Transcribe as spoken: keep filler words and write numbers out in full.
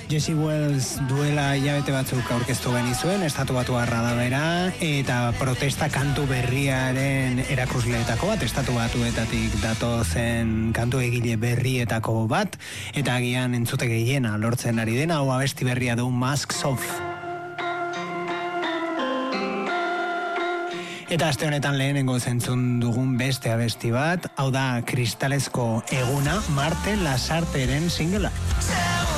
Jesse Wells duela hilabete batzuk aurkeztu genizuen, estatu batuarra da bera, eta protesta kantu berriaren erakusleetako bat, estatu batuetatik datozen kantu egile berrietako bat, eta agian entzute gehiena lortzen ari dena, hau abesti berria du Masks of. Eta aste honetan lehenengo zentzun dugun beste abesti bat, hau da Kristalezko Eguna, Marte Lasarteren singela.